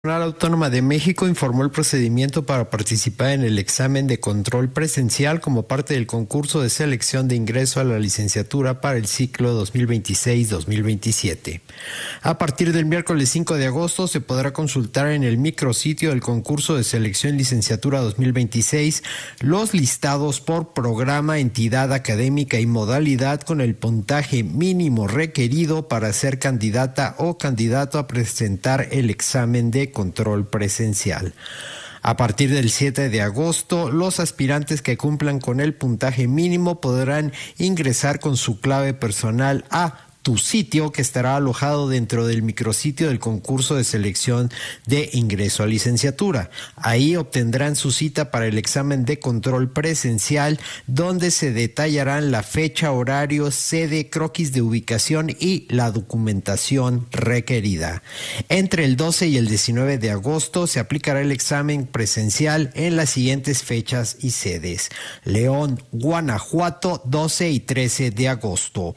Nacional Autónoma de México informó el procedimiento para participar en el examen de control presencial como parte del concurso de selección de ingreso a la licenciatura para el ciclo 2026-2027. A partir del miércoles 5 de agosto se podrá consultar en el micrositio del concurso de selección licenciatura 2026 los listados por programa, entidad académica y modalidad con el puntaje mínimo requerido para ser candidata o candidato a presentar el examen de control presencial. A partir del 7 de agosto, los aspirantes que cumplan con el puntaje mínimo podrán ingresar con su clave personal a Tu Sitio, que estará alojado dentro del micrositio del concurso de selección de ingreso a licenciatura. Ahí obtendrán su cita para el examen de control presencial, donde se detallarán la fecha, horario, sede, croquis de ubicación y la documentación requerida. Entre el 12 y el 19 de agosto se aplicará el examen presencial en las siguientes fechas y sedes: León, Guanajuato, 12 y 13 de agosto;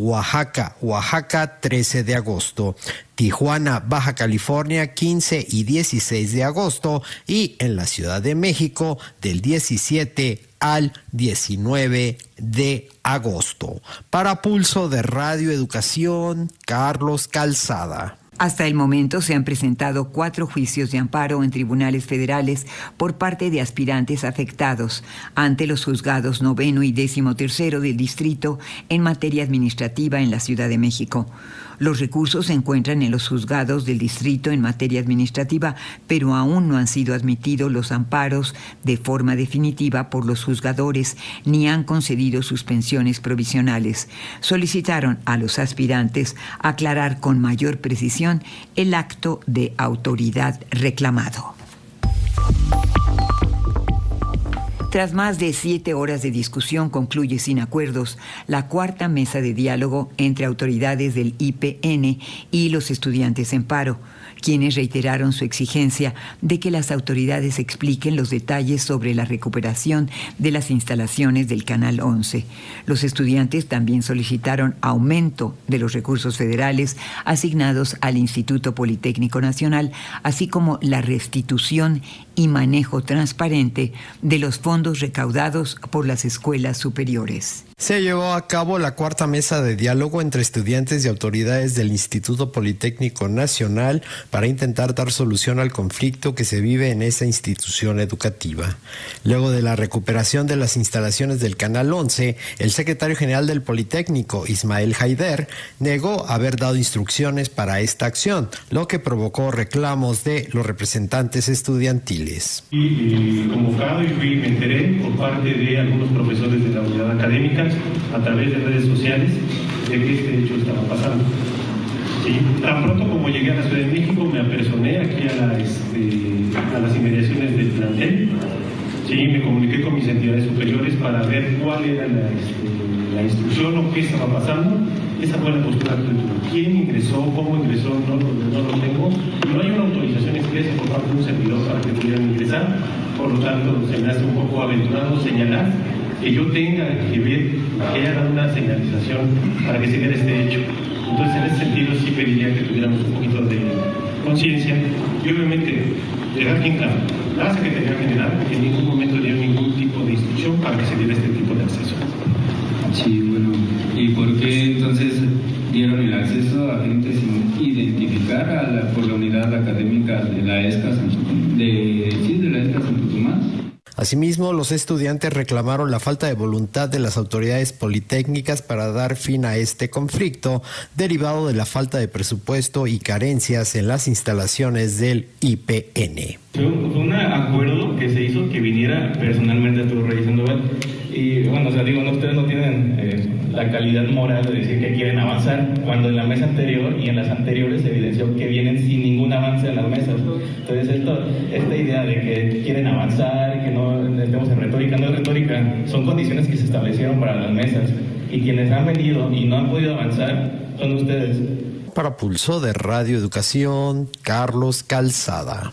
Oaxaca, 13 de agosto; Tijuana, Baja California, 15 y 16 de agosto; y en la Ciudad de México, del 17 al 19 de agosto. Para Pulso de Radio Educación, Carlos Calzada. Hasta el momento se han presentado 4 juicios de amparo en tribunales federales por parte de aspirantes afectados ante los juzgados 9º y 13º del distrito en materia administrativa en la Ciudad de México. Los recursos se encuentran en los juzgados del distrito en materia administrativa, pero aún no han sido admitidos los amparos de forma definitiva por los juzgadores ni han concedido suspensiones provisionales. Solicitaron a los aspirantes aclarar con mayor precisión el acto de autoridad reclamado. Tras más de 7 horas de discusión, concluye sin acuerdos la 4ª mesa de diálogo entre autoridades del IPN y los estudiantes en paro, quienes reiteraron su exigencia de que las autoridades expliquen los detalles sobre la recuperación de las instalaciones del Canal 11. Los estudiantes también solicitaron aumento de los recursos federales asignados al Instituto Politécnico Nacional, así como la restitución y manejo transparente de los fondos recaudados por las escuelas superiores. Se llevó a cabo la 4ª mesa de diálogo entre estudiantes y autoridades del Instituto Politécnico Nacional para intentar dar solución al conflicto que se vive en esa institución educativa. Luego de la recuperación de las instalaciones del Canal 11, el secretario general del Politécnico, Ismael Haider, negó haber dado instrucciones para esta acción, lo que provocó reclamos de los representantes estudiantiles. Convocado y me enteré por parte de algunos profesores de la unidad académica a través de redes sociales de que este hecho estaba pasando. Sí, tan pronto como llegué a la Ciudad de México me apersoné aquí a las inmediaciones del plantel. Sí, me comuniqué con mis entidades superiores para ver cuál era la instrucción o qué estaba pasando. Esa fue la postura que tuve. ¿Quién ingresó? ¿Cómo ingresó? No lo tengo. No hay una autorización expresa por parte de un servidor para que pudieran ingresar. Por lo tanto, se me hace un poco aventurado señalar que yo tenga que ver que haya dado una señalización para que se diera este hecho. Entonces, en ese sentido, sí pediría que tuviéramos un poquito de conciencia y obviamente dejar bien claro, la Secretaría General en ningún momento dio ningún tipo de instrucción para que se diera este tipo de acceso. Sí, bueno, ¿y por qué entonces dieron el acceso a gente sin identificar por la unidad académica de la ESCA Santo Tomás? Asimismo, los estudiantes reclamaron la falta de voluntad de las autoridades politécnicas para dar fin a este conflicto, derivado de la falta de presupuesto y carencias en las instalaciones del IPN. Fue un acuerdo que se hizo que viniera personalmente Arturo Reyes Sandoval. Y bueno, ustedes no tienen la calidad moral de decir que quieren avanzar, cuando en la mesa anterior y en las anteriores se evidenció que vienen sin ningún avance en las mesas. Entonces, esta idea de que quieren avanzar, que no estemos en retórica, no es retórica, son condiciones que se establecieron para las mesas. Y quienes han venido y no han podido avanzar son ustedes. Para Pulso de Radio Educación, Carlos Calzada.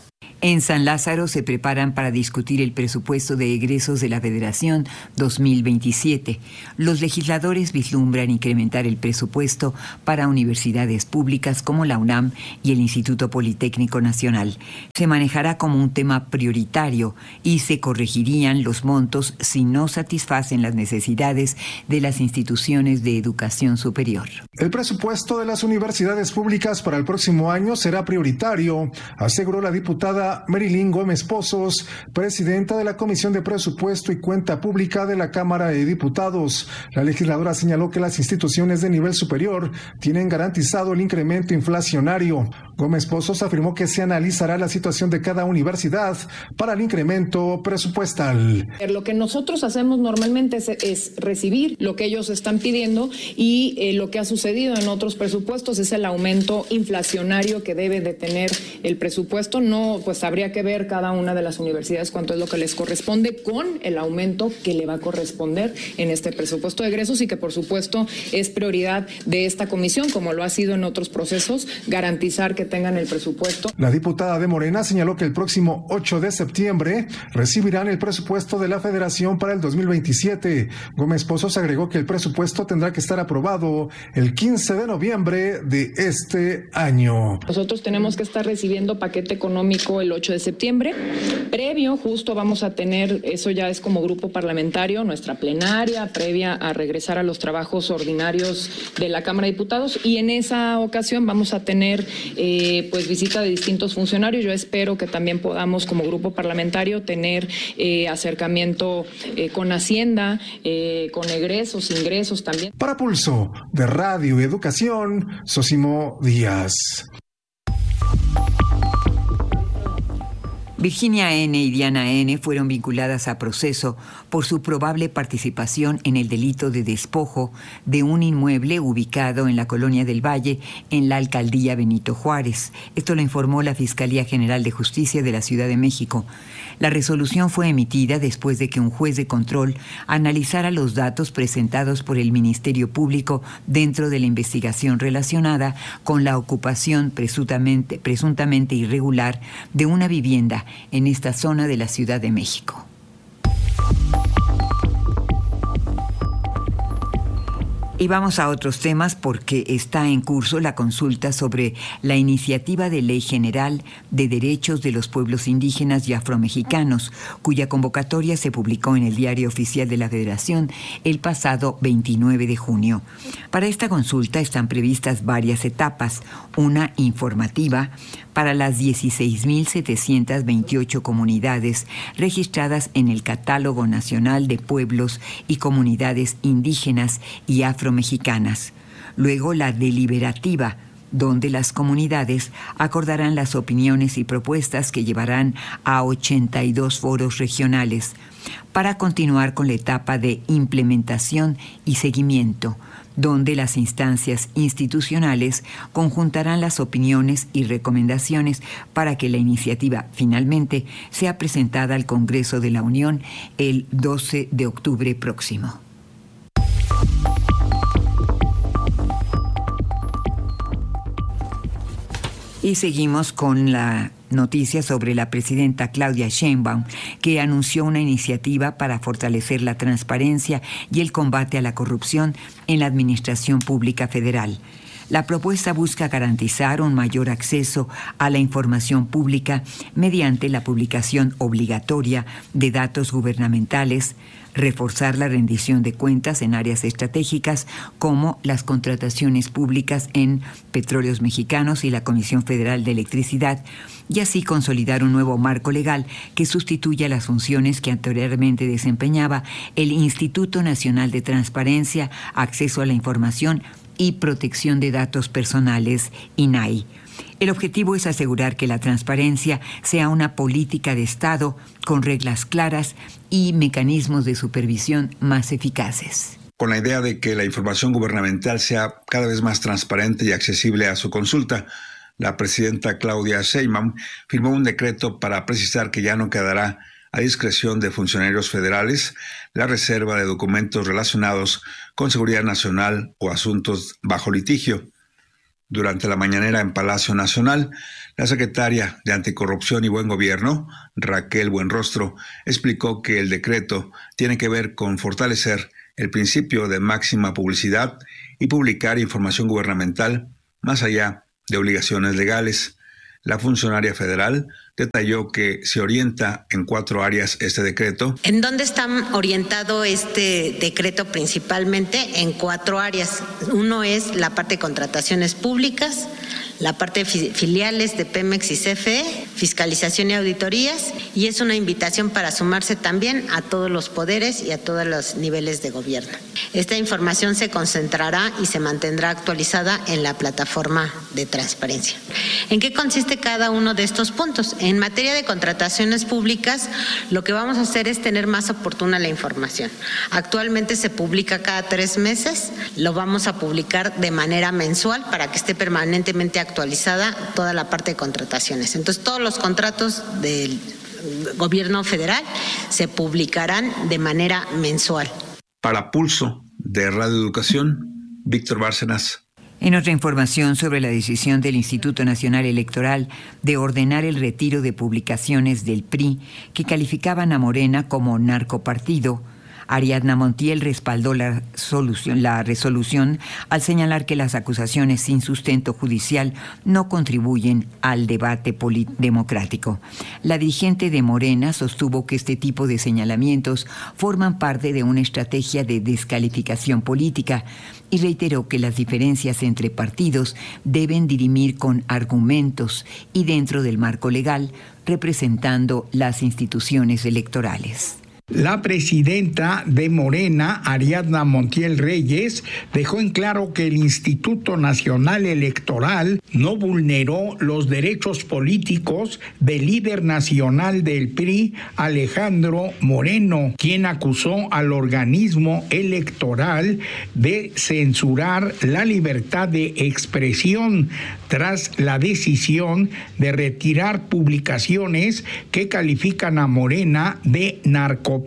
En San Lázaro se preparan para discutir el presupuesto de egresos de la Federación 2027. Los legisladores vislumbran incrementar el presupuesto para universidades públicas como la UNAM y el Instituto Politécnico Nacional. Se manejará como un tema prioritario y se corregirían los montos si no satisfacen las necesidades de las instituciones de educación superior. El presupuesto de las universidades públicas para el próximo año será prioritario, aseguró la diputada Marilyn Gómez Pozos, presidenta de la Comisión de Presupuesto y Cuenta Pública de la Cámara de Diputados. La legisladora señaló que las instituciones de nivel superior tienen garantizado el incremento inflacionario. Gómez Pozos afirmó que se analizará la situación de cada universidad para el incremento presupuestal. Lo que nosotros hacemos normalmente es recibir lo que ellos están pidiendo y lo que ha sucedido en otros presupuestos es el aumento inflacionario que debe de tener el presupuesto. No, pues habría que ver cada una de las universidades cuánto es lo que les corresponde con el aumento que le va a corresponder en este presupuesto de egresos y que por supuesto es prioridad de esta comisión, como lo ha sido en otros procesos, garantizar que tengan el presupuesto. La diputada de Morena señaló que el próximo 8 de septiembre recibirán el presupuesto de la Federación para el 2027. Gómez Pozos agregó que el presupuesto tendrá que estar aprobado el 15 de noviembre de este año. Nosotros tenemos que estar recibiendo paquete económico el 8 de septiembre. Previo, justo vamos a tener, eso ya es como grupo parlamentario, nuestra plenaria previa a regresar a los trabajos ordinarios de la Cámara de Diputados y en esa ocasión vamos a tener pues visita de distintos funcionarios. Yo espero que también podamos como grupo parlamentario tener acercamiento con Hacienda, con egresos, ingresos también. Para Pulso de Radio y Educación, Sosimo Díaz. Virginia N. y Diana N. fueron vinculadas a proceso por su probable participación en el delito de despojo de un inmueble ubicado en la Colonia del Valle, en la alcaldía Benito Juárez. Esto lo informó la Fiscalía General de Justicia de la Ciudad de México. La resolución fue emitida después de que un juez de control analizara los datos presentados por el Ministerio Público dentro de la investigación relacionada con la ocupación presuntamente irregular de una vivienda en esta zona de la Ciudad de México. Y vamos a otros temas porque está en curso la consulta sobre la iniciativa de ley general de derechos de los pueblos indígenas y afromexicanos, cuya convocatoria se publicó en el Diario Oficial de la Federación el pasado 29 de junio. Para esta consulta están previstas varias etapas, una informativa para las 16.728 comunidades registradas en el Catálogo Nacional de Pueblos y Comunidades Indígenas y Afromexicanas. Luego la deliberativa, donde las comunidades acordarán las opiniones y propuestas que llevarán a 82 foros regionales, para continuar con la etapa de implementación y seguimiento, donde las instancias institucionales conjuntarán las opiniones y recomendaciones para que la iniciativa finalmente sea presentada al Congreso de la Unión el 12 de octubre próximo. Y seguimos con la noticia sobre la presidenta Claudia Sheinbaum, que anunció una iniciativa para fortalecer la transparencia y el combate a la corrupción en la administración pública federal. La propuesta busca garantizar un mayor acceso a la información pública mediante la publicación obligatoria de datos gubernamentales, reforzar la rendición de cuentas en áreas estratégicas como las contrataciones públicas en Petróleos Mexicanos y la Comisión Federal de Electricidad, y así consolidar un nuevo marco legal que sustituya las funciones que anteriormente desempeñaba el Instituto Nacional de Transparencia, Acceso a la Información y Protección de Datos Personales, INAI. El objetivo es asegurar que la transparencia sea una política de Estado con reglas claras y mecanismos de supervisión más eficaces. Con la idea de que la información gubernamental sea cada vez más transparente y accesible a su consulta, la presidenta Claudia Sheinbaum firmó un decreto para precisar que ya no quedará a discreción de funcionarios federales la reserva de documentos relacionados con seguridad nacional o asuntos bajo litigio. Durante la mañanera en Palacio Nacional, la secretaria de Anticorrupción y Buen Gobierno, Raquel Buenrostro, explicó que el decreto tiene que ver con fortalecer el principio de máxima publicidad y publicar información gubernamental más allá de obligaciones legales. La funcionaria federal detalló que se orienta en 4 áreas este decreto. ¿En dónde está orientado este decreto principalmente? En 4 áreas. Uno es la parte de contrataciones públicas, la parte de filiales de Pemex y CFE, fiscalización y auditorías, y es una invitación para sumarse también a todos los poderes y a todos los niveles de gobierno. Esta información se concentrará y se mantendrá actualizada en la plataforma de transparencia. ¿En qué consiste cada uno de estos puntos? En materia de contrataciones públicas, lo que vamos a hacer es tener más oportuna la información. Actualmente se publica cada 3 meses, lo vamos a publicar de manera mensual para que esté permanentemente actualizada toda la parte de contrataciones. Entonces, todos los contratos del gobierno federal se publicarán de manera mensual. Para Pulso de Radio Educación, Víctor Bárcenas. En otra información sobre la decisión del Instituto Nacional Electoral de ordenar el retiro de publicaciones del PRI que calificaban a Morena como narcopartido, Ariadna Montiel respaldó la resolución al señalar que las acusaciones sin sustento judicial no contribuyen al debate democrático. La dirigente de Morena sostuvo que este tipo de señalamientos forman parte de una estrategia de descalificación política y reiteró que las diferencias entre partidos deben dirimir con argumentos y dentro del marco legal, representando las instituciones electorales. La presidenta de Morena, Ariadna Montiel Reyes, dejó en claro que el Instituto Nacional Electoral no vulneró los derechos políticos del líder nacional del PRI, Alejandro Moreno, quien acusó al organismo electoral de censurar la libertad de expresión tras la decisión de retirar publicaciones que califican a Morena de narcopartido.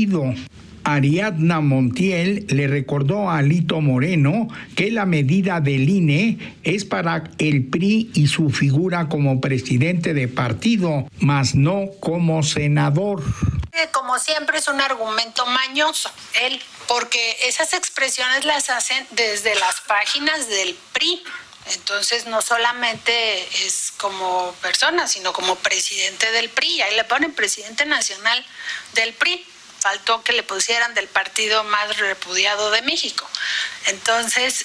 Ariadna Montiel le recordó a Alito Moreno que la medida del INE es para el PRI y su figura como presidente de partido, mas no como senador. Como siempre es un argumento mañoso, porque esas expresiones las hacen desde las páginas del PRI. Entonces no solamente es como persona, sino como presidente del PRI. Ahí le ponen presidente nacional del PRI. Faltó que le pusieran del partido más repudiado de México. Entonces,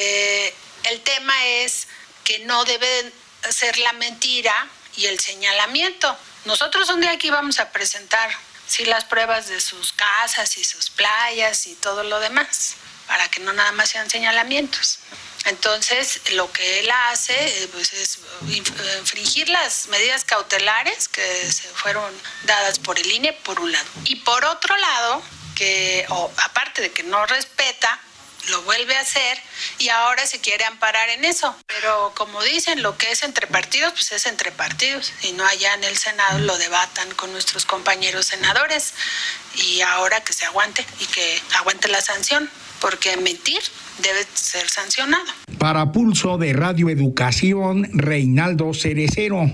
el tema es que no debe ser la mentira y el señalamiento. Nosotros un día aquí vamos a presentar las pruebas de sus casas y sus playas y todo lo demás, para que no nada más sean señalamientos. Entonces, lo que él hace es infringir las medidas cautelares que se fueron dadas por el INE, por un lado. Y por otro lado, aparte de que no respeta, lo vuelve a hacer y ahora se quiere amparar en eso. Pero como dicen, lo que es entre partidos, pues es entre partidos. Y no allá en el Senado lo debatan con nuestros compañeros senadores. Y ahora que se aguante y que aguante la sanción, porque mentir debe ser sancionado. Para Pulso de Radio Educación, Reinaldo Cerecero.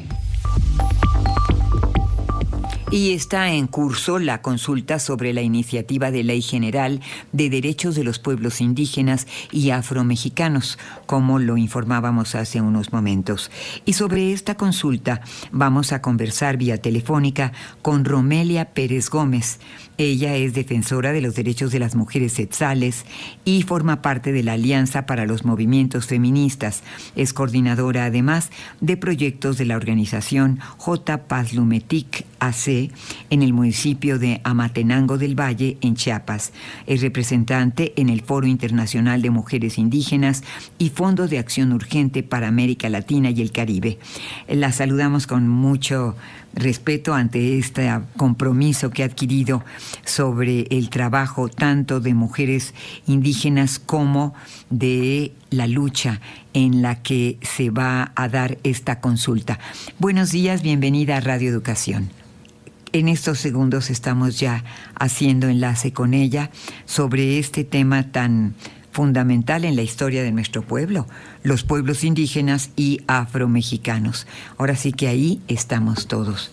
Y está en curso la consulta sobre la iniciativa de Ley General de Derechos de los Pueblos Indígenas y Afromexicanos, como lo informábamos hace unos momentos. Y sobre esta consulta vamos a conversar vía telefónica con Romelia Pérez Gómez. Ella es defensora de los derechos de las mujeres tzetzales y forma parte de la Alianza para los Movimientos Feministas. Es coordinadora, además, de proyectos de la organización J. Pazlumetic AC en el municipio de Amatenango del Valle, en Chiapas. Es representante en el Foro Internacional de Mujeres Indígenas y Fondo de Acción Urgente para América Latina y el Caribe. La saludamos con mucho respeto ante este compromiso que ha adquirido sobre el trabajo tanto de mujeres indígenas como de la lucha en la que se va a dar esta consulta. Buenos días, bienvenida a Radio Educación. En estos segundos estamos ya haciendo enlace con ella sobre este tema tan fundamental en la historia de nuestro pueblo, los pueblos indígenas y afromexicanos. Ahora sí que ahí estamos todos.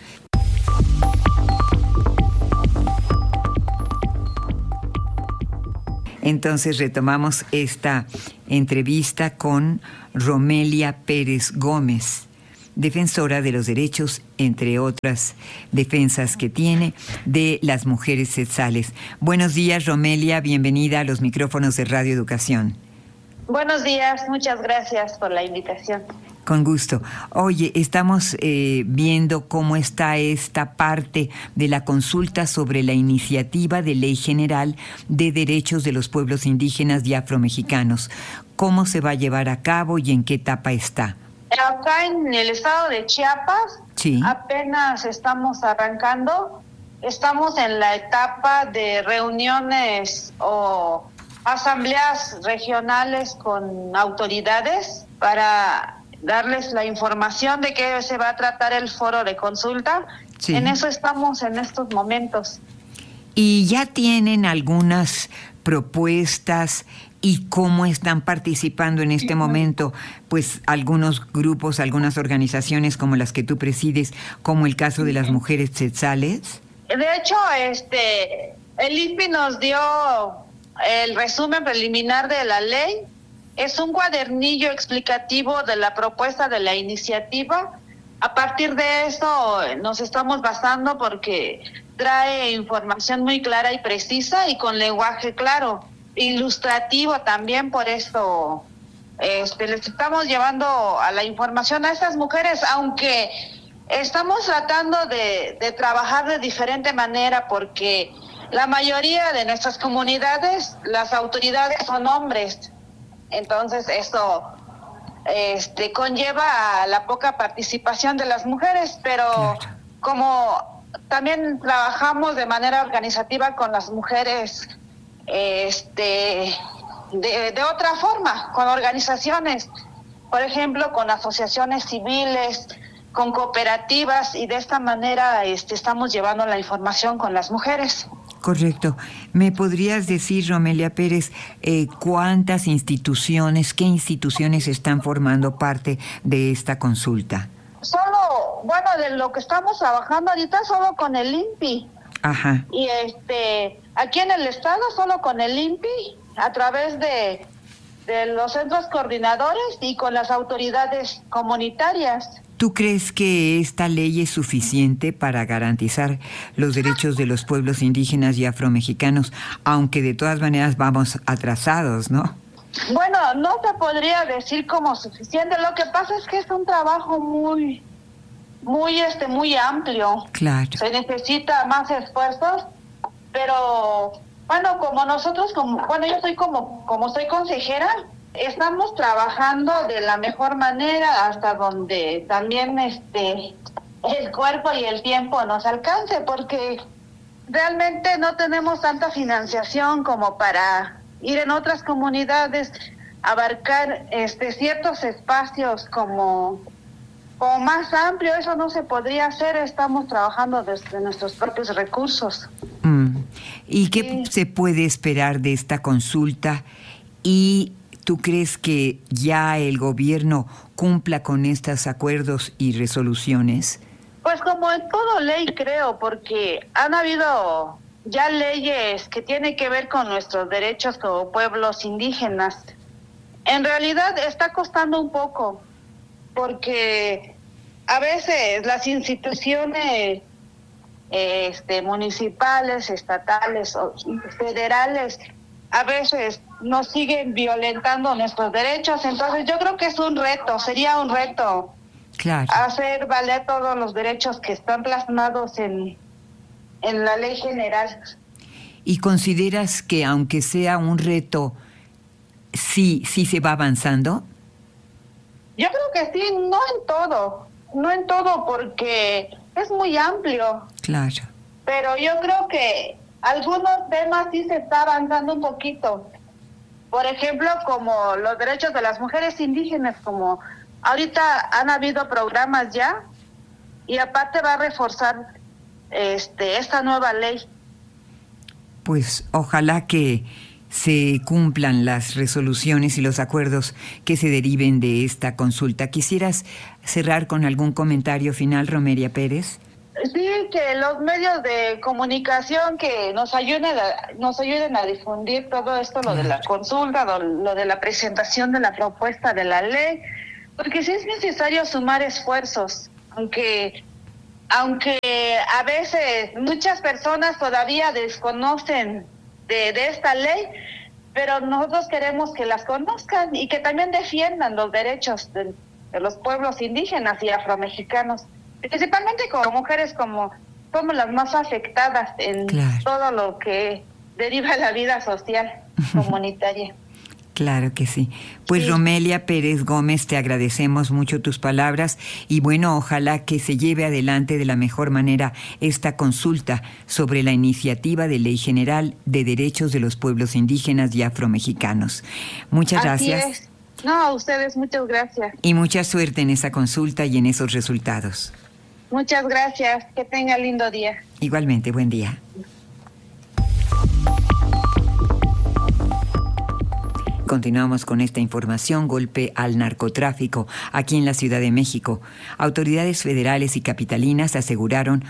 Entonces retomamos esta entrevista con Romelia Pérez Gómez, defensora de los derechos, entre otras defensas que tiene, de las mujeres quetzales. Buenos días, Romelia, bienvenida a los micrófonos de Radio Educación. Buenos días, muchas gracias por la invitación. Con gusto. Oye, estamos viendo cómo está esta parte de la consulta sobre la iniciativa de Ley General de Derechos de los Pueblos Indígenas y Afromexicanos. ¿Cómo se va a llevar a cabo y en qué etapa está? Acá en el estado de Chiapas, sí, apenas estamos arrancando. Estamos en la etapa de reuniones o asambleas regionales con autoridades para darles la información de qué se va a tratar el foro de consulta. Sí. En eso estamos en estos momentos. ¿Y ya tienen algunas propuestas y cómo están participando en este momento? Pues algunos grupos, algunas organizaciones como las que tú presides, como el caso de las mujeres quetzales. De hecho, el INPI nos dio el resumen preliminar de la ley. Es un cuadernillo explicativo de la propuesta de la iniciativa. A partir de eso nos estamos basando porque trae información muy clara y precisa y con lenguaje claro, ilustrativo también. Por eso les estamos llevando a la información a estas mujeres, aunque estamos tratando de trabajar de diferente manera porque la mayoría de nuestras comunidades, las autoridades son hombres. Entonces eso conlleva a la poca participación de las mujeres, pero claro, como también trabajamos de manera organizativa con las mujeres de otra forma, con organizaciones, por ejemplo, con asociaciones civiles, con cooperativas, y de esta manera estamos llevando la información con las mujeres. Correcto. ¿Me podrías decir, Romelia Pérez, cuántas instituciones, qué instituciones están formando parte de esta consulta? Solo, de lo que estamos trabajando ahorita, solo con el INPI. Ajá. Y aquí en el estado, solo con el INPI, a través de los centros coordinadores y con las autoridades comunitarias. ¿Tú crees que esta ley es suficiente para garantizar los derechos de los pueblos indígenas y afromexicanos, aunque de todas maneras vamos atrasados, no? Bueno, no te podría decir como suficiente. Lo que pasa es que es un trabajo muy amplio. Claro. Se necesita más esfuerzos, pero como nosotros, yo soy como soy consejera, estamos trabajando de la mejor manera hasta donde también el cuerpo y el tiempo nos alcance, porque realmente no tenemos tanta financiación como para ir en otras comunidades, abarcar ciertos espacios como más amplio. Eso no se podría hacer. Estamos trabajando desde nuestros propios recursos. ¿Y qué se puede esperar de esta consulta? ¿Y tú crees que ya el gobierno cumpla con estos acuerdos y resoluciones? Pues como en toda ley, creo, porque han habido ya leyes que tienen que ver con nuestros derechos como pueblos indígenas. En realidad está costando un poco, porque a veces las instituciones municipales, estatales o federales a veces nos siguen violentando nuestros derechos. Entonces yo creo que es sería un reto, claro, hacer valer todos los derechos que están plasmados en la ley general. ¿Y consideras que aunque sea un reto, sí se va avanzando? Yo creo que sí, no en todo porque es muy amplio. Claro. Pero yo creo que algunos temas sí se está avanzando un poquito. Por ejemplo, como los derechos de las mujeres indígenas, como ahorita han habido programas ya, y aparte va a reforzar esta nueva ley. Pues ojalá que se cumplan las resoluciones y los acuerdos que se deriven de esta consulta. ¿Quisieras cerrar con algún comentario final, Romelia Pérez? Sí, que los medios de comunicación que nos ayuden a difundir todo esto, lo de la consulta, lo de la presentación de la propuesta de la ley, porque sí es necesario sumar esfuerzos, aunque a veces muchas personas todavía desconocen de esta ley, pero nosotros queremos que las conozcan y que también defiendan los derechos de los pueblos indígenas y afromexicanos, principalmente como mujeres, como somos las más afectadas en todo lo que deriva de la vida social comunitaria. Claro que sí. Pues sí. Romelia Pérez Gómez, te agradecemos mucho tus palabras y bueno, ojalá que se lleve adelante de la mejor manera esta consulta sobre la iniciativa de Ley General de Derechos de los Pueblos Indígenas y Afromexicanos. Muchas gracias. Así es. No, a ustedes muchas gracias. Y mucha suerte en esa consulta y en esos resultados. Muchas gracias. Que tenga lindo día. Igualmente, buen día. Continuamos con esta información. Golpe al narcotráfico aquí en la Ciudad de México. Autoridades federales y capitalinas aseguraron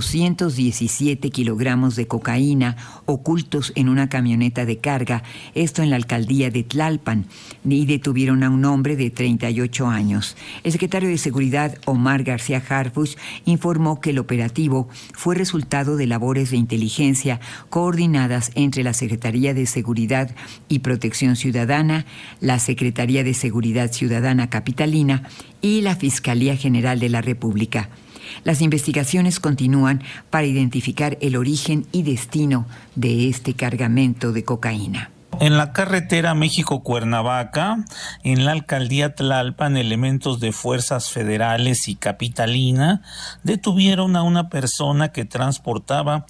217 kilogramos de cocaína ocultos en una camioneta de carga, esto en la alcaldía de Tlalpan, y detuvieron a un hombre de 38 años. El secretario de Seguridad, Omar García Harfuch, informó que el operativo fue resultado de labores de inteligencia coordinadas entre la Secretaría de Seguridad y Protección Ciudadana, la Secretaría de Seguridad Ciudadana Capitalina y la Fiscalía General de la República. Las investigaciones continúan para identificar el origen y destino de este cargamento de cocaína. En la carretera México-Cuernavaca, en la alcaldía Tlalpan, elementos de fuerzas federales y capitalina detuvieron a una persona que transportaba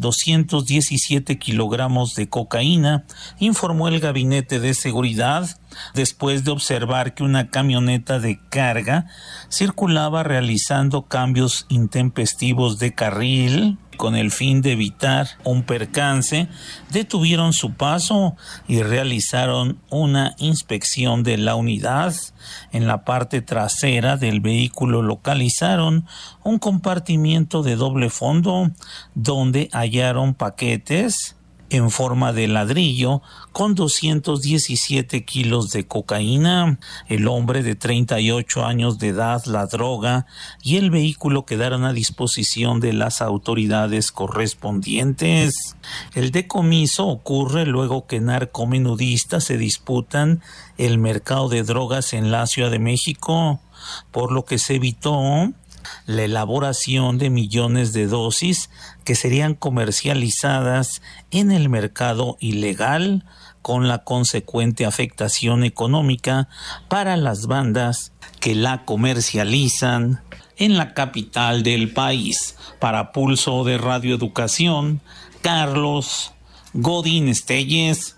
217 kilogramos de cocaína, informó el Gabinete de Seguridad, después de observar que una camioneta de carga circulaba realizando cambios intempestivos de carril. Con el fin de evitar un percance, detuvieron su paso y realizaron una inspección de la unidad. En la parte trasera del vehículo localizaron un compartimiento de doble fondo donde hallaron paquetes en forma de ladrillo con 217 kilos de cocaína. El hombre de 38 años de edad, la droga y el vehículo quedaron a disposición de las autoridades correspondientes. El decomiso ocurre luego que narcomenudistas se disputan el mercado de drogas en la Ciudad de México, por lo que se evitó la elaboración de millones de dosis que serían comercializadas en el mercado ilegal, con la consecuente afectación económica para las bandas que la comercializan en la capital del país. Para Pulso de Radio Educación, Carlos Godín Estelles.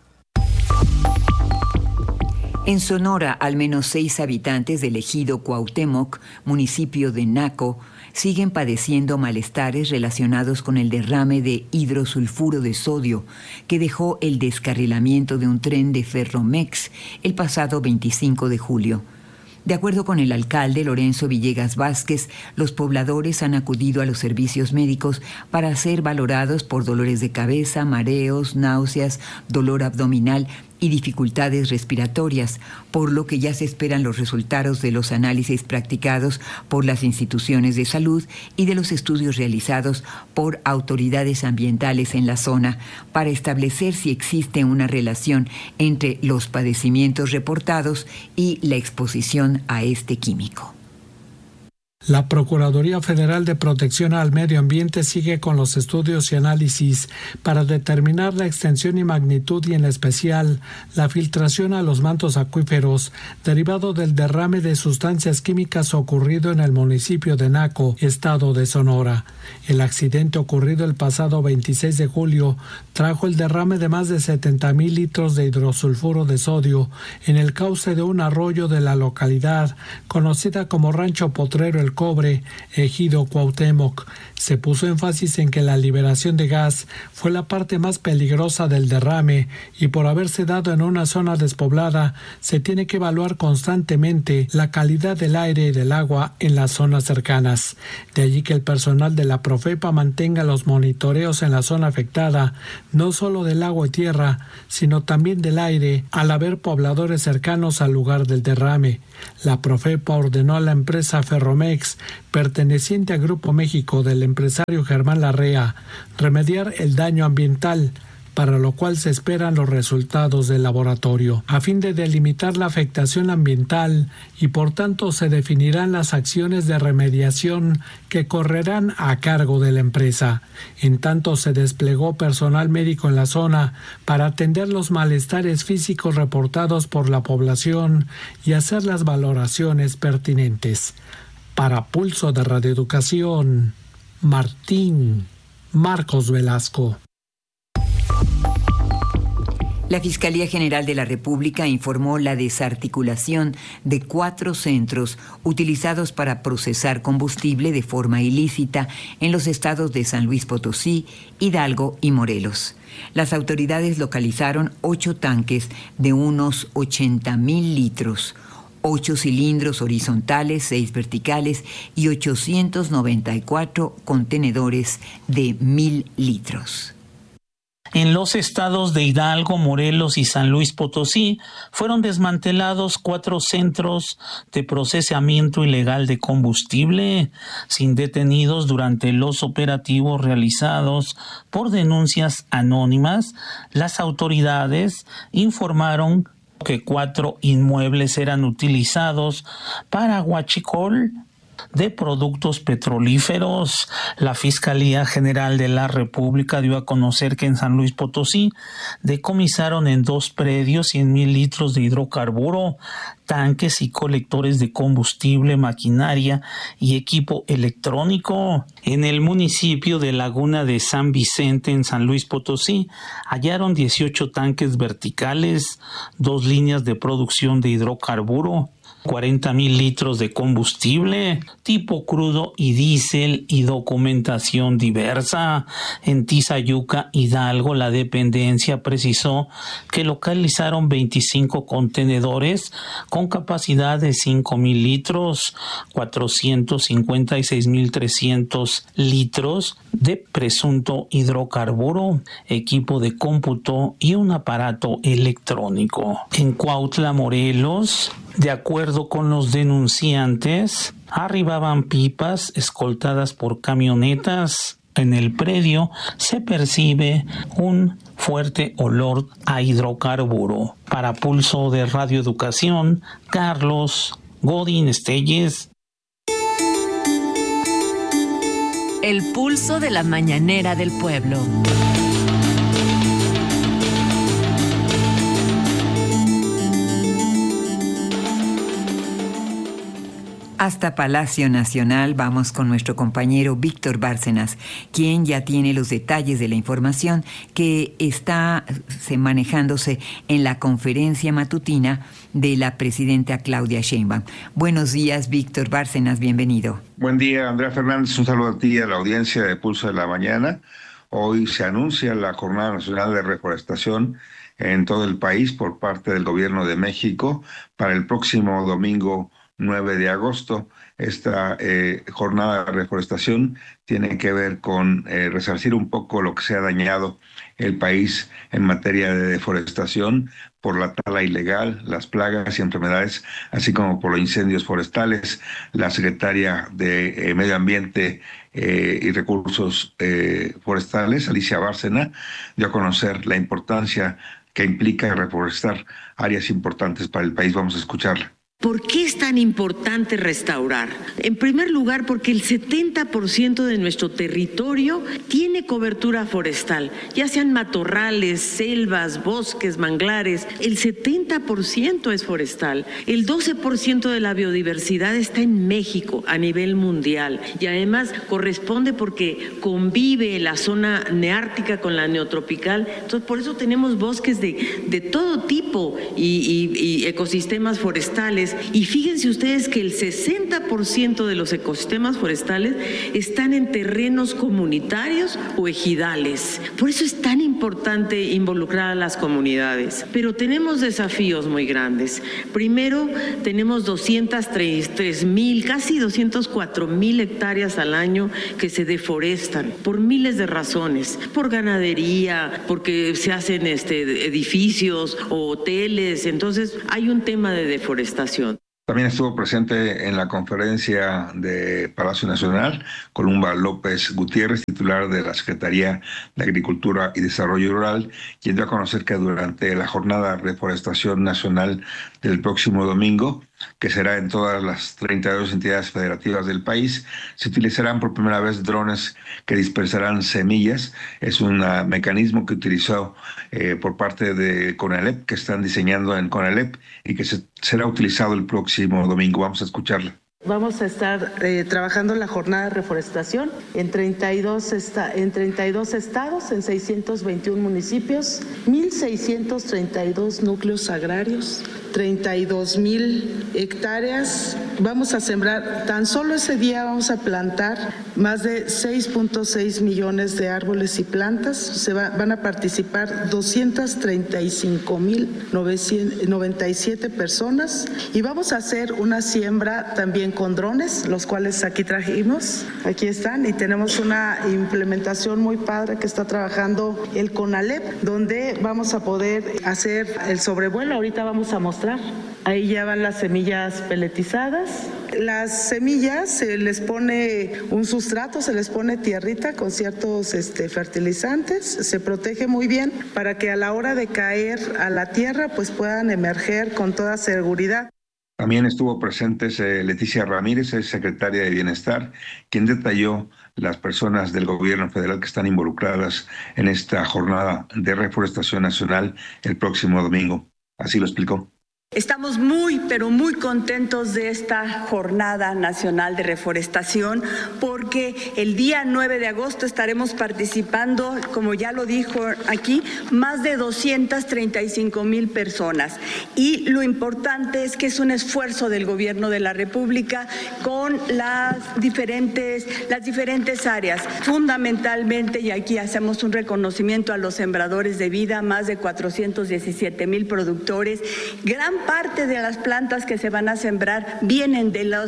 En Sonora, al menos 6 habitantes del ejido Cuauhtémoc, municipio de Naco, siguen padeciendo malestares relacionados con el derrame de hidrosulfuro de sodio que dejó el descarrilamiento de un tren de Ferromex el pasado 25 de julio. De acuerdo con el alcalde Lorenzo Villegas Vázquez, los pobladores han acudido a los servicios médicos para ser valorados por dolores de cabeza, mareos, náuseas, dolor abdominal y dificultades respiratorias, por lo que ya se esperan los resultados de los análisis practicados por las instituciones de salud y de los estudios realizados por autoridades ambientales en la zona para establecer si existe una relación entre los padecimientos reportados y la exposición a este químico. La Procuraduría Federal de Protección al Medio Ambiente sigue con los estudios y análisis para determinar la extensión y magnitud y en especial la filtración a los mantos acuíferos derivado del derrame de sustancias químicas ocurrido en el municipio de Naco, estado de Sonora. El accidente ocurrido el pasado 26 de julio trajo el derrame de más de 70,000 litros de hidrosulfuro de sodio en el cauce de un arroyo de la localidad conocida como Rancho Potrero El Cobre, ejido Cuauhtémoc. Se puso énfasis en que la liberación de gas fue la parte más peligrosa del derrame y por haberse dado en una zona despoblada, se tiene que evaluar constantemente la calidad del aire y del agua en las zonas cercanas. De allí que el personal de la Profepa mantenga los monitoreos en la zona afectada, no solo del agua y tierra, sino también del aire, al haber pobladores cercanos al lugar del derrame. La Profepa ordenó a la empresa Ferromex, perteneciente a Grupo México del empresario Germán Larrea, remediar el daño ambiental, para lo cual se esperan los resultados del laboratorio, a fin de delimitar la afectación ambiental y por tanto se definirán las acciones de remediación que correrán a cargo de la empresa. En tanto se desplegó personal médico en la zona para atender los malestares físicos reportados por la población y hacer las valoraciones pertinentes. Para Pulso de Radioeducación, Marcos Velasco. La Fiscalía General de la República informó la desarticulación de 4 centros utilizados para procesar combustible de forma ilícita en los estados de San Luis Potosí, Hidalgo y Morelos. Las autoridades localizaron 8 tanques de unos 80,000 litros, 8 cilindros horizontales, 6 verticales y 894 contenedores de 1,000 litros. En los estados de Hidalgo, Morelos y San Luis Potosí fueron desmantelados 4 centros de procesamiento ilegal de combustible, sin detenidos durante los operativos realizados por denuncias anónimas. Las autoridades informaron que 4 inmuebles eran utilizados para huachicol de productos petrolíferos. La Fiscalía General de la República dio a conocer que en San Luis Potosí decomisaron en 2 predios 100,000 litros de hidrocarburo, tanques y colectores de combustible, maquinaria y equipo electrónico. En el municipio de Laguna de San Vicente, en San Luis Potosí, hallaron 18 tanques verticales, 2 líneas de producción de hidrocarburo, 40,000 litros de combustible, tipo crudo y diésel y documentación diversa. En Tizayuca, Hidalgo, la dependencia precisó que localizaron 25 contenedores con capacidad de 5,000 litros, 456,300 litros de presunto hidrocarburo, equipo de cómputo y un aparato electrónico. En Cuautla, Morelos, de acuerdo con los denunciantes, arribaban pipas escoltadas por camionetas. En el predio se percibe un fuerte olor a hidrocarburo. Para Pulso de Radioeducación, Carlos Godín Estelles. El pulso de la mañanera del pueblo. Hasta Palacio Nacional vamos con nuestro compañero Víctor Bárcenas, quien ya tiene los detalles de la información que está manejándose en la conferencia matutina de la presidenta Claudia Sheinbaum. Buenos días, Víctor Bárcenas, bienvenido. Buen día, Andrea Fernández, un saludo a ti y a la audiencia de Pulso de la Mañana. Hoy se anuncia la Jornada Nacional de Reforestación en todo el país por parte del Gobierno de México para el próximo domingo 9 de agosto. Esta jornada de reforestación tiene que ver con resarcir un poco lo que se ha dañado el país en materia de deforestación por la tala ilegal, las plagas y enfermedades, así como por los incendios forestales. La secretaria de Medio Ambiente y Recursos Forestales, Alicia Bárcena, dio a conocer la importancia que implica reforestar áreas importantes para el país. Vamos a escucharla. ¿Por qué es tan importante restaurar? En primer lugar, porque el 70% de nuestro territorio tiene cobertura forestal, ya sean matorrales, selvas, bosques, manglares. El 70% es forestal. El 12% de la biodiversidad está en México a nivel mundial y además corresponde porque convive la zona neártica con la neotropical. Entonces, por eso tenemos bosques de todo tipo y ecosistemas forestales Y fíjense ustedes que el 60% de los ecosistemas forestales están en terrenos comunitarios o ejidales. Por eso es tan importante involucrar a las comunidades. Pero tenemos desafíos muy grandes. Primero, tenemos 203,000, casi 204,000 hectáreas al año que se deforestan por miles de razones, por ganadería, porque se hacen edificios o hoteles. Entonces, hay un tema de deforestación. También estuvo presente en la conferencia de Palacio Nacional Columba López Gutiérrez, titular de la Secretaría de Agricultura y Desarrollo Rural, quien dio a conocer que durante la jornada de reforestación nacional del próximo domingo, que será en todas las 32 entidades federativas del país, se utilizarán por primera vez drones que dispersarán semillas. Es un mecanismo que utilizó por parte de CONALEP, que están diseñando en CONALEP y que será utilizado el próximo domingo. Vamos a escucharla. Vamos a estar trabajando en la jornada de reforestación en 32 estados, en 621 municipios, 1,632 núcleos agrarios, 32,000 hectáreas. Vamos a sembrar, tan solo ese día vamos a plantar más de 6.6 millones de árboles y plantas. Van a participar 235,997 personas y vamos a hacer una siembra también con drones, los cuales aquí trajimos, aquí están, y tenemos una implementación muy padre que está trabajando el CONALEP, donde vamos a poder hacer el sobrevuelo. Ahorita vamos a mostrar. Ahí ya van las semillas peletizadas. Las semillas se les pone un sustrato, se les pone tierrita con ciertos fertilizantes, se protege muy bien para que a la hora de caer a la tierra pues puedan emerger con toda seguridad. También estuvo presente Leticia Ramírez, es secretaria de Bienestar, quien detalló las personas del gobierno federal que están involucradas en esta jornada de reforestación nacional el próximo domingo. Así lo explicó. Estamos muy, pero muy contentos de esta Jornada Nacional de Reforestación porque el día 9 de agosto estaremos participando, como ya lo dijo aquí, más de 235,000 personas. Y lo importante es que es un esfuerzo del Gobierno de la República con las diferentes áreas. Fundamentalmente, y aquí hacemos un reconocimiento a los sembradores de vida, más de 417,000 productores. Gran parte de las plantas que se van a sembrar vienen de los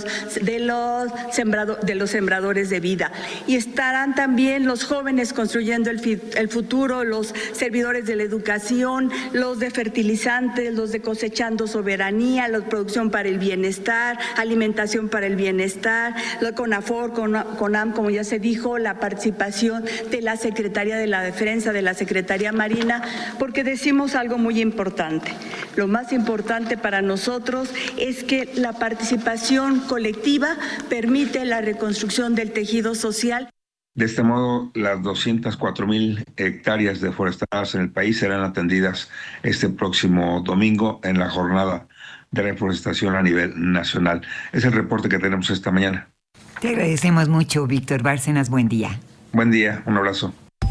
sembradores de vida. Y estarán también los jóvenes construyendo el futuro, los servidores de la educación, los de fertilizantes, los de cosechando soberanía, la producción para el bienestar, alimentación para el bienestar, la CONAFOR, CONAM, como ya se dijo, la participación de la Secretaría de la Defensa, de la Secretaría Marina, porque decimos algo muy importante. Lo más importante para nosotros es que la participación colectiva permite la reconstrucción del tejido social. De este modo, las 204,000 hectáreas deforestadas en el país serán atendidas este próximo domingo en la jornada de reforestación a nivel nacional. Es el reporte que tenemos esta mañana. Te agradecemos mucho, Víctor Bárcenas. Buen día. Buen día, un abrazo.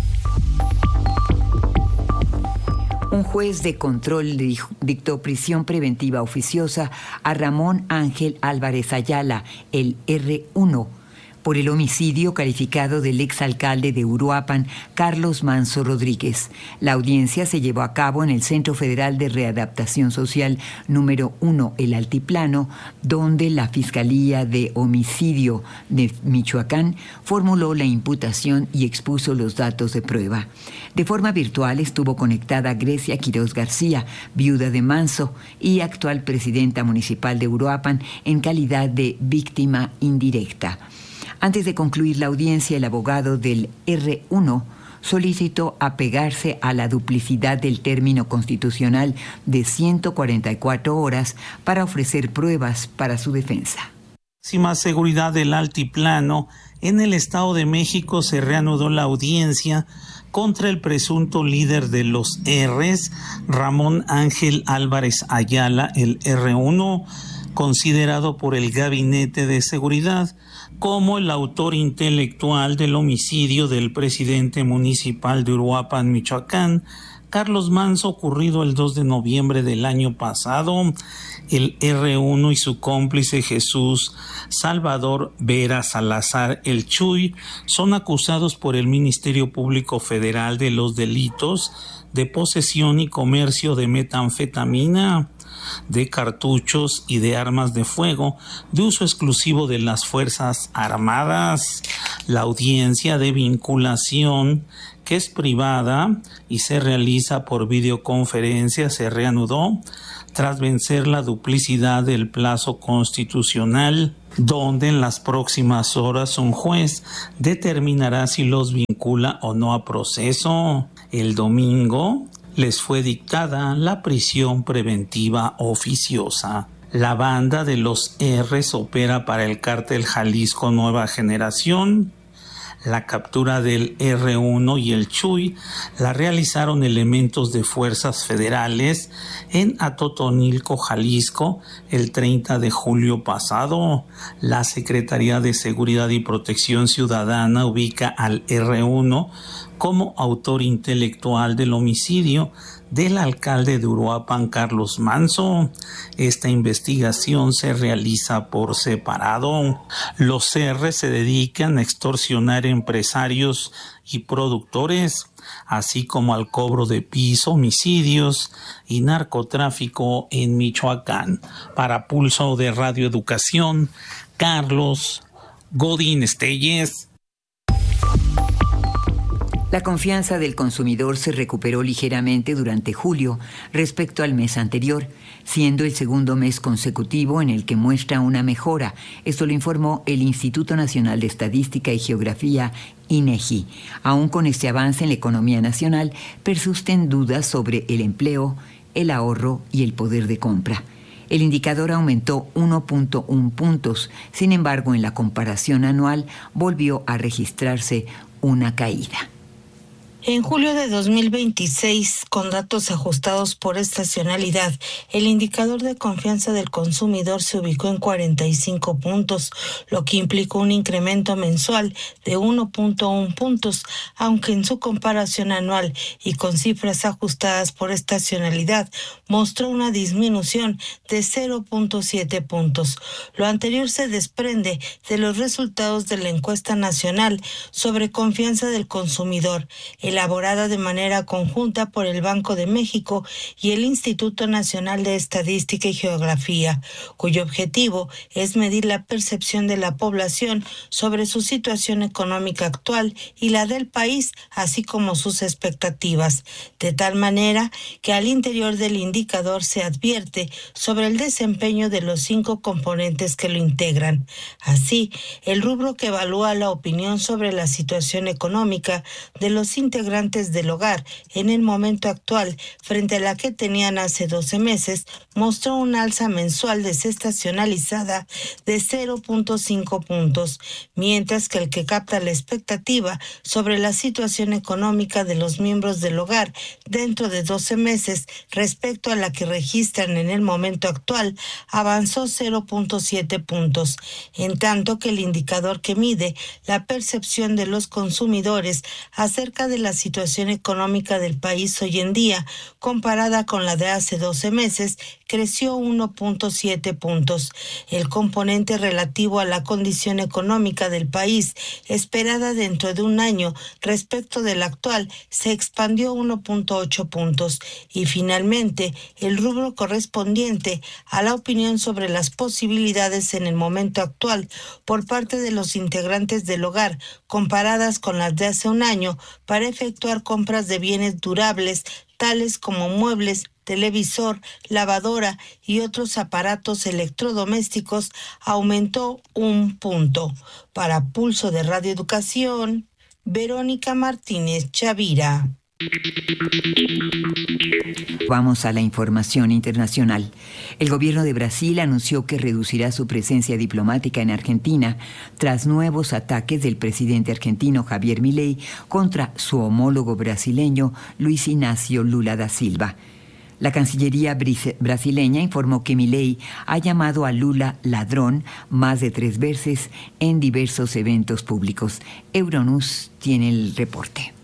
Un juez de control dictó prisión preventiva oficiosa a Ramón Ángel Álvarez Ayala, el R1, por el homicidio calificado del exalcalde de Uruapan, Carlos Manso Rodríguez. La audiencia se llevó a cabo en el Centro Federal de Readaptación Social número 1, El Altiplano, donde la Fiscalía de Homicidio de Michoacán formuló la imputación y expuso los datos de prueba. De forma virtual estuvo conectada Grecia Quiroz García, viuda de Manso y actual presidenta municipal de Uruapan, en calidad de víctima indirecta. Antes de concluir la audiencia, el abogado del R1 solicitó apegarse a la duplicidad del término constitucional de 144 horas para ofrecer pruebas para su defensa. Máxima seguridad del Altiplano. En el Estado de México se reanudó la audiencia contra el presunto líder de los R's, Ramón Ángel Álvarez Ayala, el R1, considerado por el Gabinete de Seguridad como el autor intelectual del homicidio del presidente municipal de Uruapan, Michoacán, Carlos Manso, ocurrido el 2 de noviembre del año pasado. El R1 y su cómplice Jesús Salvador Vera Salazar el Chuy son acusados por el Ministerio Público Federal de los delitos de posesión y comercio de metanfetamina, de cartuchos y de armas de fuego de uso exclusivo de las Fuerzas Armadas. La audiencia de vinculación, que es privada y se realiza por videoconferencia, se reanudó tras vencer la duplicidad del plazo constitucional, donde en las próximas horas un juez determinará si los vincula o no a proceso. El domingo les fue dictada la prisión preventiva oficiosa. La banda de los R's opera para el cártel Jalisco Nueva Generación. La captura del R1 y el Chuy la realizaron elementos de fuerzas federales en Atotonilco, Jalisco, el 30 de julio pasado. La Secretaría de Seguridad y Protección Ciudadana ubica al R1 como autor intelectual del homicidio del alcalde de Uruapan, Carlos Manso. Esta investigación se realiza por separado. Los CR se dedican a extorsionar empresarios y productores, así como al cobro de piso, homicidios y narcotráfico en Michoacán. Para Pulso de Radio Educación, Carlos Godín Estelles. La confianza del consumidor se recuperó ligeramente durante julio respecto al mes anterior, siendo el segundo mes consecutivo en el que muestra una mejora. Esto lo informó el Instituto Nacional de Estadística y Geografía, INEGI. Aún con este avance en la economía nacional, persisten dudas sobre el empleo, el ahorro y el poder de compra. El indicador aumentó 1.1 puntos, sin embargo, en la comparación anual volvió a registrarse una caída. En julio de 2026, con datos ajustados por estacionalidad, el indicador de confianza del consumidor se ubicó en 45 puntos, lo que implicó un incremento mensual de 1.1 puntos, aunque en su comparación anual y con cifras ajustadas por estacionalidad, mostró una disminución de 0.7 puntos. Lo anterior se desprende de los resultados de la encuesta nacional sobre confianza del consumidor, elaborada de manera conjunta por el Banco de México y el Instituto Nacional de Estadística y Geografía, cuyo objetivo es medir la percepción de la población sobre su situación económica actual y la del país, así como sus expectativas, de tal manera que al interior del indicador se advierte sobre el desempeño de los 5 componentes que lo integran. Así, el rubro que evalúa la opinión sobre la situación económica de los integrantes del hogar en el momento actual frente a la que tenían hace 12 meses, mostró un alza mensual desestacionalizada de 0.5 puntos, mientras que el que capta la expectativa sobre la situación económica de los miembros del hogar dentro de 12 meses respecto a la que registran en el momento actual avanzó 0.7 puntos, en tanto que el indicador que mide la percepción de los consumidores acerca de la situación económica del país hoy en día, comparada con la de hace 12 meses, creció 1.7 puntos. El componente relativo a la condición económica del país, esperada dentro de un año respecto del actual, se expandió 1.8 puntos. Y finalmente, el rubro correspondiente a la opinión sobre las posibilidades en el momento actual por parte de los integrantes del hogar, comparadas con las de hace un año, para efectuar compras de bienes durables, tales como muebles, televisor, lavadora y otros aparatos electrodomésticos, aumentó 1 punto. Para Pulso de Radio Educación, Verónica Martínez Chavira. Vamos a la información internacional. El gobierno de Brasil anunció que reducirá su presencia diplomática en Argentina tras nuevos ataques del presidente argentino Javier Milei contra su homólogo brasileño Luis Inácio Lula da Silva. La Cancillería brasileña informó que Milei ha llamado a Lula ladrón más de 3 veces en diversos eventos públicos. Euronews tiene el reporte.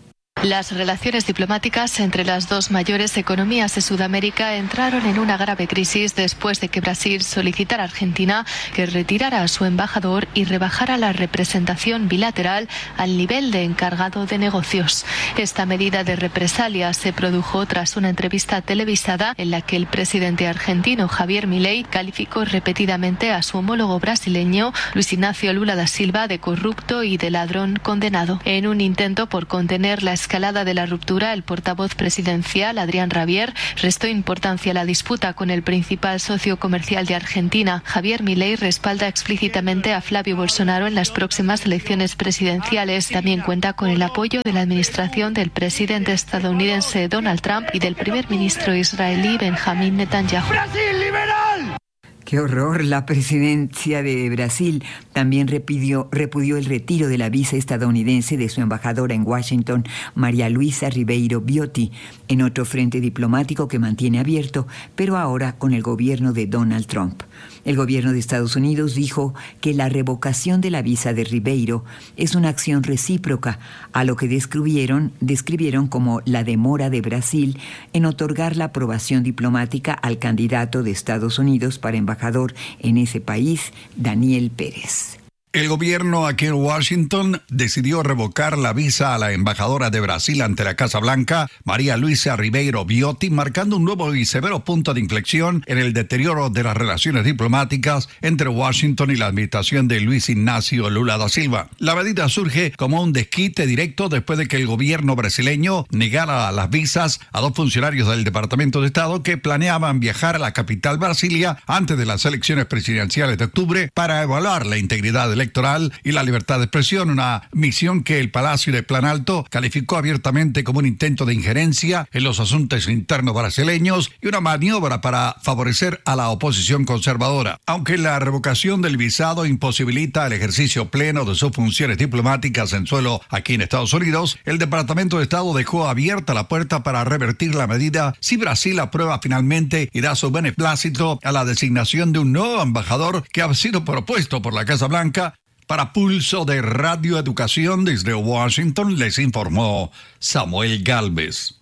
Las relaciones diplomáticas entre las dos mayores economías de Sudamérica entraron en una grave crisis después de que Brasil solicitara a Argentina que retirara a su embajador y rebajara la representación bilateral al nivel de encargado de negocios. Esta medida de represalia se produjo tras una entrevista televisada en la que el presidente argentino Javier Milei calificó repetidamente a su homólogo brasileño Luis Ignacio Lula da Silva de corrupto y de ladrón condenado. En un intento por contener la escalada de la ruptura, el portavoz presidencial, Adrián Rabier, restó importancia a la disputa con el principal socio comercial de Argentina. Javier Milei respalda explícitamente a Flavio Bolsonaro en las próximas elecciones presidenciales. También cuenta con el apoyo de la administración del presidente estadounidense Donald Trump y del primer ministro israelí Benjamín Netanyahu. ¡Brasil liberal! ¡Qué horror! La presidencia de Brasil también repudió el retiro de la visa estadounidense de su embajadora en Washington, María Luisa Ribeiro Viotti, en otro frente diplomático que mantiene abierto, pero ahora con el gobierno de Donald Trump. El gobierno de Estados Unidos dijo que la revocación de la visa de Ribeiro es una acción recíproca, a lo que describieron como la demora de Brasil en otorgar la aprobación diplomática al candidato de Estados Unidos para embajador en ese país, Daniel Pérez. El gobierno aquí en Washington decidió revocar la visa a la embajadora de Brasil ante la Casa Blanca, María Luisa Ribeiro Viotti, marcando un nuevo y severo punto de inflexión en el deterioro de las relaciones diplomáticas entre Washington y la administración de Luis Ignacio Lula da Silva. La medida surge como un desquite directo después de que el gobierno brasileño negara las visas a dos funcionarios del Departamento de Estado que planeaban viajar a la capital Brasilia antes de las elecciones presidenciales de octubre para evaluar la integridad electoral y la libertad de expresión, una misión que el Palacio de Planalto calificó abiertamente como un intento de injerencia en los asuntos internos brasileños y una maniobra para favorecer a la oposición conservadora. Aunque la revocación del visado imposibilita el ejercicio pleno de sus funciones diplomáticas en suelo aquí en Estados Unidos, el Departamento de Estado dejó abierta la puerta para revertir la medida si Brasil aprueba finalmente y da su beneplácito a la designación de un nuevo embajador que ha sido propuesto por la Casa Blanca. Para Pulso de Radio Educación desde Washington les informó Samuel Gálvez.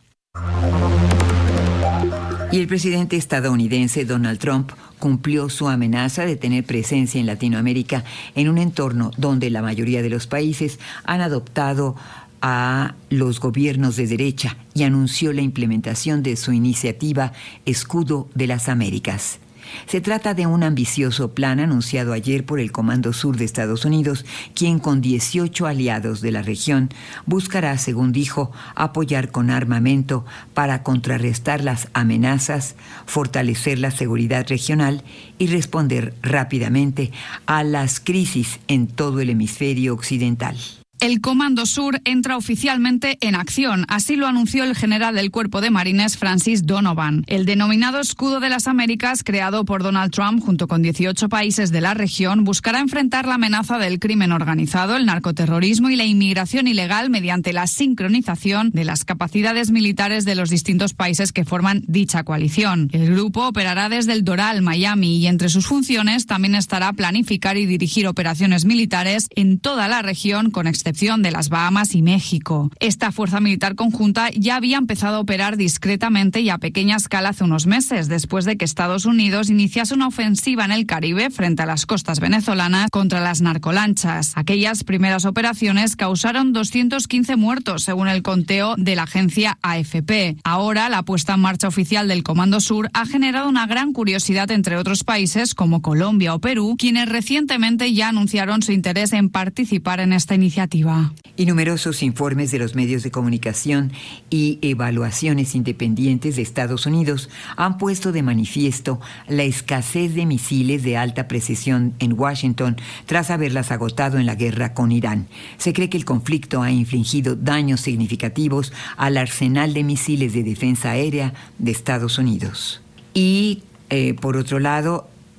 Y el presidente estadounidense Donald Trump cumplió su amenaza de tener presencia en Latinoamérica en un entorno donde la mayoría de los países han adoptado a los gobiernos de derecha y anunció la implementación de su iniciativa Escudo de las Américas. Se trata de un ambicioso plan anunciado ayer por el Comando Sur de Estados Unidos, quien con 18 aliados de la región buscará, según dijo, apoyar con armamento para contrarrestar las amenazas, fortalecer la seguridad regional y responder rápidamente a las crisis en todo el hemisferio occidental. El Comando Sur entra oficialmente en acción, así lo anunció el general del Cuerpo de Marines Francis Donovan. El denominado Escudo de las Américas, creado por Donald Trump junto con 18 países de la región, buscará enfrentar la amenaza del crimen organizado, el narcoterrorismo y la inmigración ilegal mediante la sincronización de las capacidades militares de los distintos países que forman dicha coalición. El grupo operará desde el Doral, Miami, y entre sus funciones también estará planificar y dirigir operaciones militares en toda la región, con excepción de las Bahamas y México. Esta fuerza militar conjunta ya había empezado a operar discretamente y a pequeña escala hace unos meses, después de que Estados Unidos iniciase una ofensiva en el Caribe frente a las costas venezolanas contra las narcolanchas. Aquellas primeras operaciones causaron 215 muertos, según el conteo de la agencia AFP. Ahora, la puesta en marcha oficial del Comando Sur ha generado una gran curiosidad entre otros países como Colombia o Perú, quienes recientemente ya anunciaron su interés en participar en esta iniciativa. Y numerosos informes de los medios de comunicación y evaluaciones independientes de Estados Unidos han puesto de manifiesto la escasez de misiles de alta precisión en Washington tras haberlas agotado en la guerra con Irán. Se cree que el conflicto ha infligido daños significativos al arsenal de misiles de defensa aérea de Estados Unidos. Y, por otro lado,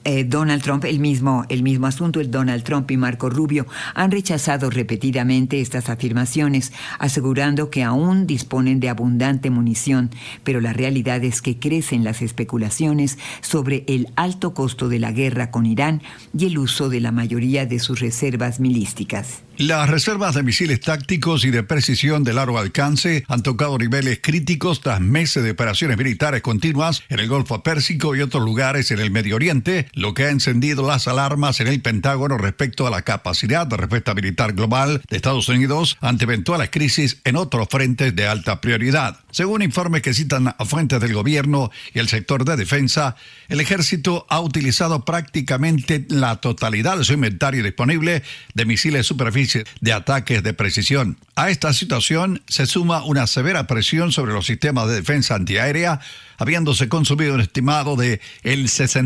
Donald Trump, el mismo asunto, el Donald Trump y Marco Rubio han rechazado repetidamente estas afirmaciones, asegurando que aún disponen de abundante munición, pero la realidad es que crecen las especulaciones sobre el alto costo de la guerra con Irán y el uso de la mayoría de sus reservas milísticas. Las reservas de misiles tácticos y de precisión de largo alcance han tocado niveles críticos tras meses de operaciones militares continuas en el Golfo Pérsico y otros lugares en el Medio Oriente, lo que ha encendido las alarmas en el Pentágono respecto a la capacidad de respuesta militar global de Estados Unidos ante eventuales crisis en otros frentes de alta prioridad. Según informes que citan a fuentes del gobierno y el sector de defensa, el ejército ha utilizado prácticamente la totalidad de su inventario disponible de misiles superficiales de ataques de precisión. A esta situación se suma una severa presión sobre los sistemas de defensa antiaérea, habiéndose consumido un estimado de el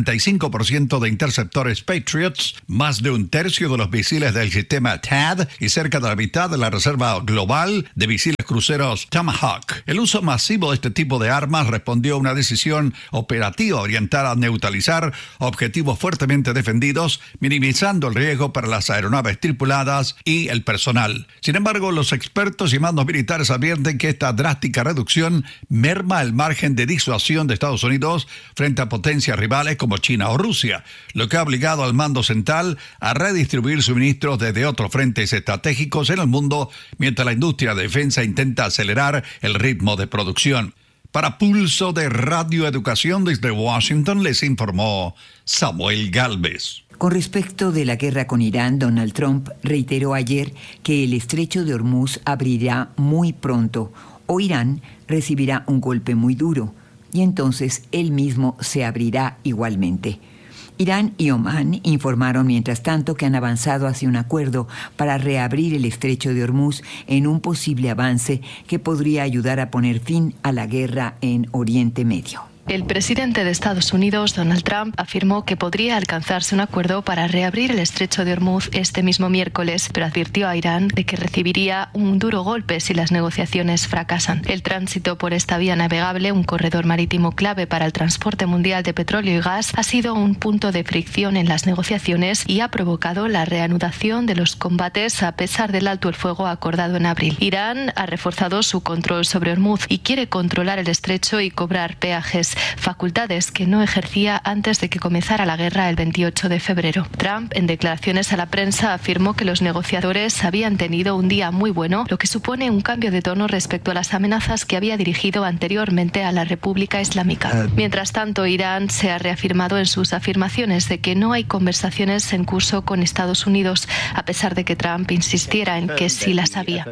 65% de interceptores Patriots, más de un tercio de los misiles del sistema THAAD y cerca de la mitad de la reserva global de misiles cruceros Tomahawk. El uso masivo de este tipo de armas respondió a una decisión operativa orientada a neutralizar objetivos fuertemente defendidos, minimizando el riesgo para las aeronaves tripuladas y el personal. Sin embargo, los expertos y mandos militares advierten que esta drástica reducción merma el margen de disuasión de Estados Unidos frente a potencias rivales como China o Rusia, lo que ha obligado al mando central a redistribuir suministros desde otros frentes estratégicos en el mundo, mientras la industria de defensa intenta acelerar el ritmo de producción. Para Pulso de Radio Educación desde Washington les informó Samuel Gálvez. Con respecto de la guerra con Irán, Donald Trump reiteró ayer que el estrecho de Hormuz abrirá muy pronto o Irán recibirá un golpe muy duro y entonces él mismo se abrirá igualmente. Irán y Omán informaron mientras tanto que han avanzado hacia un acuerdo para reabrir el estrecho de Hormuz en un posible avance que podría ayudar a poner fin a la guerra en Oriente Medio. El presidente de Estados Unidos, Donald Trump, afirmó que podría alcanzarse un acuerdo para reabrir el estrecho de Hormuz este mismo miércoles, pero advirtió a Irán de que recibiría un duro golpe si las negociaciones fracasan. El tránsito por esta vía navegable, un corredor marítimo clave para el transporte mundial de petróleo y gas, ha sido un punto de fricción en las negociaciones y ha provocado la reanudación de los combates a pesar del alto el fuego acordado en abril. Irán ha reforzado su control sobre Hormuz y quiere controlar el estrecho y cobrar peajes, facultades que no ejercía antes de que comenzara la guerra el 28 de febrero. Trump, en declaraciones a la prensa, afirmó que los negociadores habían tenido un día muy bueno, lo que supone un cambio de tono respecto a las amenazas que había dirigido anteriormente a la República Islámica. Mientras tanto, Irán se ha reafirmado en sus afirmaciones de que no hay conversaciones en curso con Estados Unidos, a pesar de que Trump insistiera en que sí las había.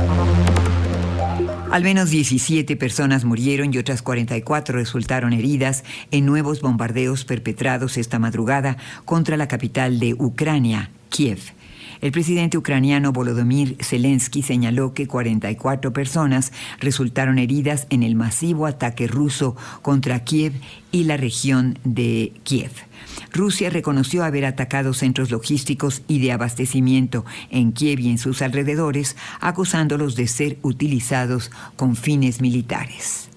Al menos 17 personas murieron y otras 44 resultaron heridas en nuevos bombardeos perpetrados esta madrugada contra la capital de Ucrania, Kiev. El presidente ucraniano Volodymyr Zelensky señaló que 44 personas resultaron heridas en el masivo ataque ruso contra Kiev y la región de Kiev. Rusia reconoció haber atacado centros logísticos y de abastecimiento en Kiev y en sus alrededores, acusándolos de ser utilizados con fines militares.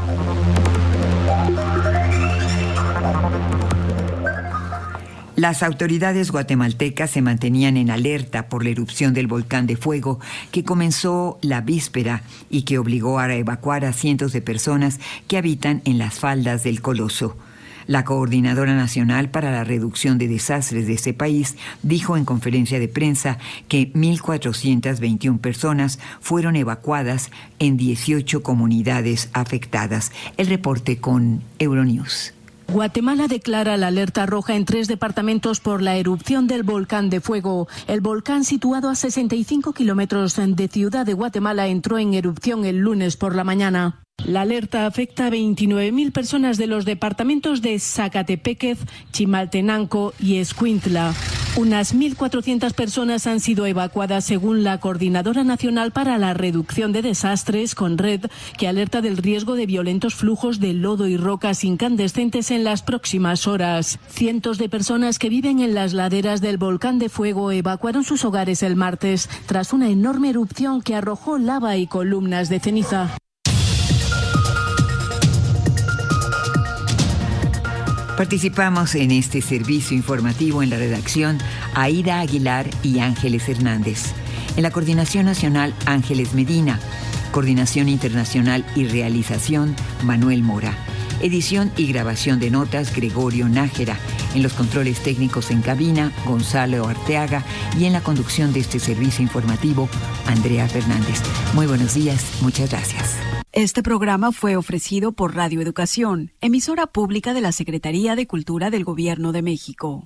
Las autoridades guatemaltecas se mantenían en alerta por la erupción del volcán de fuego que comenzó la víspera y que obligó a evacuar a cientos de personas que habitan en las faldas del coloso. La Coordinadora Nacional para la Reducción de Desastres de ese país dijo en conferencia de prensa que 1.421 personas fueron evacuadas en 18 comunidades afectadas. El reporte con Euronews. Guatemala declara la alerta roja en 3 departamentos por la erupción del volcán de fuego. El volcán, situado a 65 kilómetros de Ciudad de Guatemala, entró en erupción el lunes por la mañana. La alerta afecta a 29.000 personas de los departamentos de Zacatepéquez, Chimaltenango y Escuintla. Unas 1.400 personas han sido evacuadas según la Coordinadora Nacional para la Reducción de Desastres, CONRED, que alerta del riesgo de violentos flujos de lodo y rocas incandescentes en las próximas horas. Cientos de personas que viven en las laderas del volcán de fuego evacuaron sus hogares el martes tras una enorme erupción que arrojó lava y columnas de ceniza. Participamos en este servicio informativo en la redacción Aida Aguilar y Ángeles Hernández. En la Coordinación Nacional, Ángeles Medina. Coordinación Internacional y Realización, Manuel Mora. Edición y grabación de notas, Gregorio Nájera. En los controles técnicos en cabina, Gonzalo Arteaga. Y en la conducción de este servicio informativo, Andrea Fernández. Muy buenos días, muchas gracias. Este programa fue ofrecido por Radio Educación, emisora pública de la Secretaría de Cultura del Gobierno de México.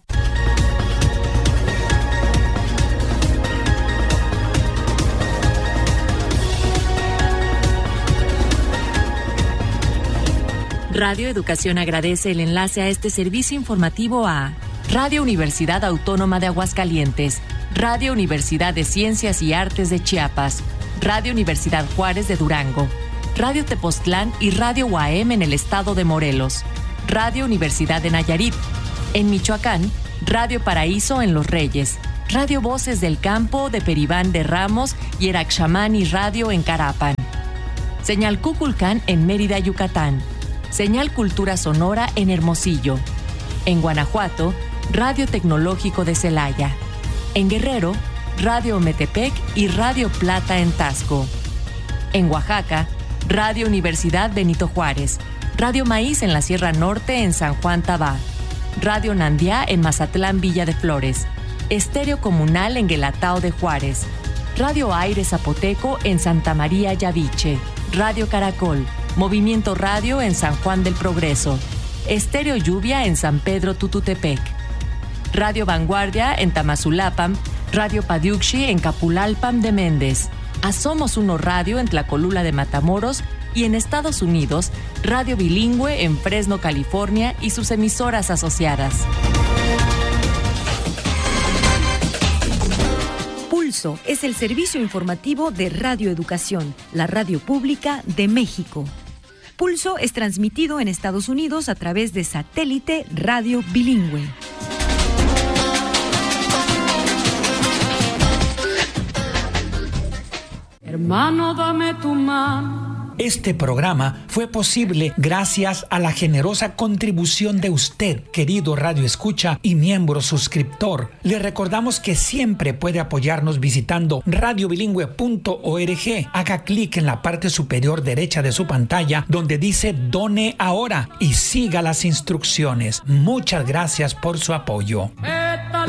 Radio Educación agradece el enlace a este servicio informativo a Radio Universidad Autónoma de Aguascalientes, Radio Universidad de Ciencias y Artes de Chiapas, Radio Universidad Juárez de Durango, Radio Tepoztlán y Radio UAM en el estado de Morelos, Radio Universidad de Nayarit. En Michoacán, Radio Paraíso en Los Reyes, Radio Voces del Campo de Peribán de Ramos y Eraxamani Radio en Carapan. Señal Cuculcán en Mérida, Yucatán. Señal Cultura Sonora en Hermosillo. En Guanajuato, Radio Tecnológico de Celaya. En Guerrero, Radio Metepec y Radio Plata en Tasco. En Oaxaca, Radio Universidad Benito Juárez, Radio Maíz en la Sierra Norte en San Juan Tabá, Radio Nandiá en Mazatlán Villa de Flores, Estéreo Comunal en Guelatao de Juárez, Radio Aire Zapoteco en Santa María Yaviche, Radio Caracol, Movimiento Radio en San Juan del Progreso, Estéreo Lluvia en San Pedro Tututepec, Radio Vanguardia en Tamazulapam, Radio Padiuxi en Capulalpam de Méndez, Somos Uno Radio en Tlacolula de Matamoros y en Estados Unidos, Radio Bilingüe en Fresno, California y sus emisoras asociadas. Pulso es el servicio informativo de Radio Educación, la radio pública de México. Pulso es transmitido en Estados Unidos a través de satélite Radio Bilingüe. Hermano, dame tu mano. Este programa fue posible gracias a la generosa contribución de usted, querido Radio Escucha y miembro suscriptor. Le recordamos que siempre puede apoyarnos visitando radiobilingüe.org. Haga clic en la parte superior derecha de su pantalla donde dice Done Ahora y siga las instrucciones. Muchas gracias por su apoyo.